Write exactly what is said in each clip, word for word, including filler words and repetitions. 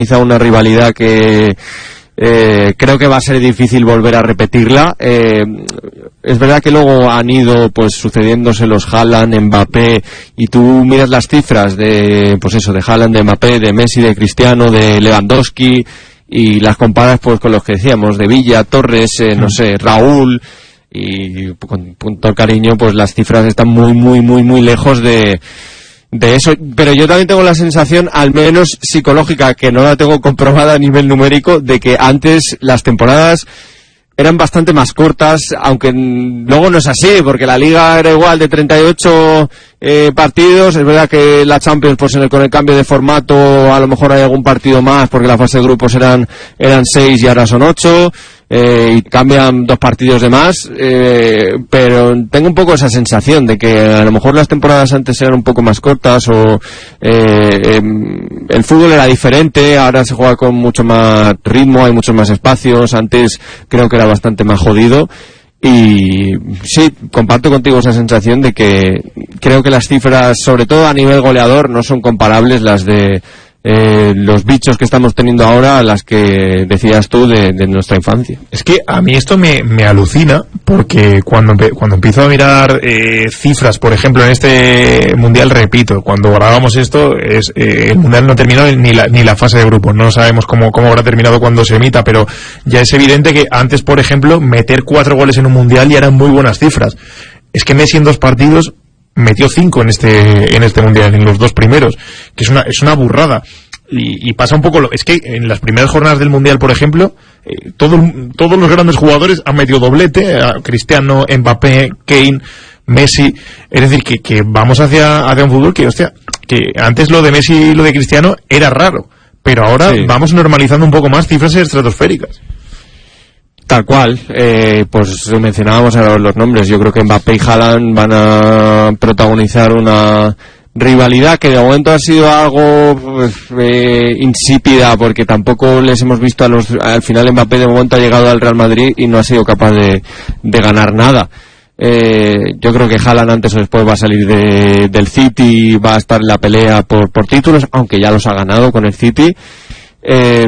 una rivalidad que eh, creo que va a ser difícil volver a repetirla. Eh, es verdad que luego han ido pues sucediéndose los Haaland, Mbappé, y tú miras las cifras de pues eso, de Haaland, de Mbappé, de Messi, de Cristiano, de Lewandowski, y las comparas pues con los que decíamos, de Villa, Torres, eh, no sé, Raúl, y con punto cariño, pues las cifras están muy, muy, muy, muy lejos de de eso, pero yo también tengo la sensación, al menos psicológica, que no la tengo comprobada a nivel numérico, de que antes las temporadas eran bastante más cortas, aunque luego no es así, porque la Liga era igual de treinta y ocho eh, partidos. Es verdad que la Champions, pues en el, con el cambio de formato, a lo mejor hay algún partido más, porque la fase de grupos eran eran seis y ahora son ocho. Eh, y cambian dos partidos de más, eh, pero tengo un poco esa sensación de que a lo mejor las temporadas antes eran un poco más cortas, o eh, eh, el fútbol era diferente, ahora se juega con mucho más ritmo, hay muchos más espacios, antes creo que era bastante más jodido. Y sí, comparto contigo esa sensación de que creo que las cifras, sobre todo a nivel goleador, no son comparables las de Eh, los bichos que estamos teniendo ahora a las que decías tú de, de nuestra infancia. Es que a mí esto me, me alucina, porque cuando, cuando empiezo a mirar eh, cifras, por ejemplo, en este mundial, repito, cuando grabamos esto, es eh, el mundial no terminó ni la, ni la fase de grupos, no sabemos cómo, cómo habrá terminado cuando se emita, pero ya es evidente que antes, por ejemplo, meter cuatro goles en un mundial ya eran muy buenas cifras. Es que Messi en dos partidos metió cinco en este en este mundial, en los dos primeros, que es una es una burrada, y, y pasa un poco lo, es que en las primeras jornadas del mundial, por ejemplo, eh, todo, todos los grandes jugadores han metido doblete, a Cristiano, Mbappé, Kane, Messi, es decir, que, que vamos hacia, hacia un fútbol que, hostia, que antes lo de Messi y lo de Cristiano era raro, pero ahora sí, vamos normalizando un poco más cifras estratosféricas. Tal cual, eh, pues mencionábamos ahora los nombres. Yo creo que Mbappé y Haaland van a protagonizar una rivalidad que de momento ha sido algo pues, eh, insípida, porque tampoco les hemos visto a los, al final Mbappé de momento ha llegado al Real Madrid y no ha sido capaz de, de ganar nada. Eh, yo creo que Haaland antes o después va a salir de, del City y va a estar en la pelea por, por títulos, aunque ya los ha ganado con el City. Eh,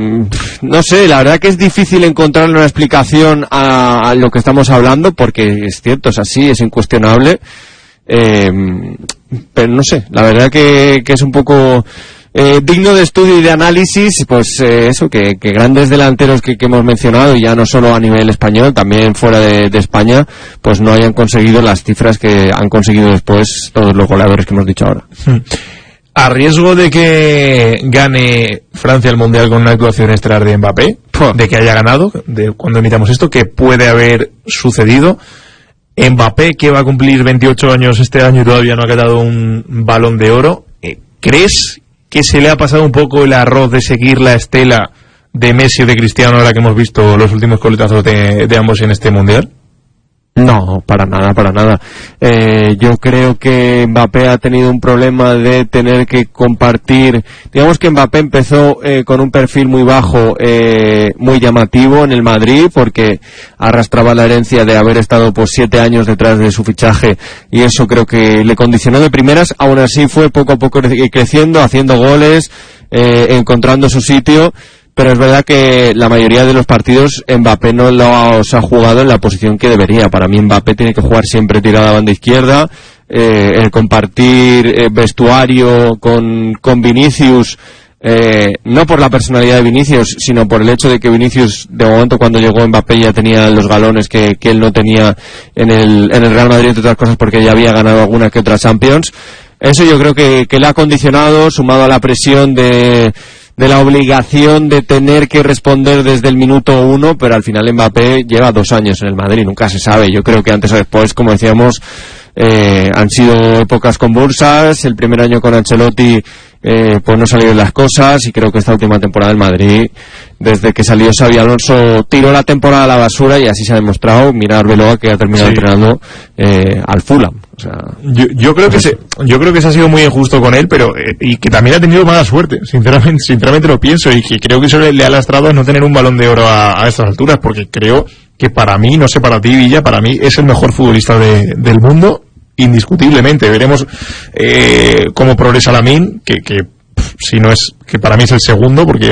no sé, la verdad que es difícil encontrar una explicación a, a lo que estamos hablando, porque es cierto, es así, es incuestionable, eh, pero no sé, la verdad que, que es un poco eh, digno de estudio y de análisis, pues eh, eso, que, que grandes delanteros que, que hemos mencionado, y ya no solo a nivel español, también fuera de, de España, pues no hayan conseguido las cifras que han conseguido después todos los goleadores que hemos dicho ahora. Hmm. A riesgo de que gane Francia el Mundial con una actuación estelar de Mbappé, de que haya ganado, de cuando emitamos esto, que puede haber sucedido, Mbappé, que va a cumplir veintiocho años este año y todavía no ha quedado un Balón de Oro, ¿crees que se le ha pasado un poco el arroz de seguir la estela de Messi o de Cristiano ahora que hemos visto los últimos coletazos de, de ambos en este Mundial? No, para nada, para nada. Eh, yo creo que Mbappé ha tenido un problema de tener que compartir. Digamos que Mbappé empezó eh, con un perfil muy bajo, eh, muy llamativo en el Madrid, porque arrastraba la herencia de haber estado pues siete años detrás de su fichaje, y eso creo que le condicionó de primeras. Aún así fue poco a poco creciendo, haciendo goles, eh, encontrando su sitio. Pero es verdad que la mayoría de los partidos Mbappé no los ha jugado en la posición que debería. Para mí Mbappé tiene que jugar siempre tirado a banda izquierda, eh, el compartir eh, vestuario con, con Vinicius, eh, no por la personalidad de Vinicius, sino por el hecho de que Vinicius, de momento cuando llegó Mbappé, ya tenía los galones que, que él no tenía en el, en el Real Madrid, entre otras cosas porque ya había ganado alguna que otra Champions. Eso yo creo que, que le ha condicionado, sumado a la presión de de la obligación de tener que responder desde el minuto uno, pero al final Mbappé lleva dos años en el Madrid, nunca se sabe. Yo creo que antes o después, como decíamos, eh, han sido épocas convulsas. El primer año con Ancelotti eh, pues no salieron las cosas, y creo que esta última temporada del Madrid, desde que salió Xabi Alonso, tiró la temporada a la basura, y así se ha demostrado. Mira Arbeloa, que ha terminado sí. entrenando eh, al Fulham. O sea, yo, yo creo que se, yo creo que se ha sido muy injusto con él, pero eh, y que también ha tenido mala suerte, sinceramente, sinceramente lo pienso, y que creo que eso le, le ha lastrado a no tener un Balón de Oro a, a estas alturas, porque creo que para mí, no sé para ti, Villa, para mí es el mejor futbolista de, del mundo, indiscutiblemente. Veremos eh, cómo progresa Lamine, que, que pff, si no es, que para mí es el segundo, porque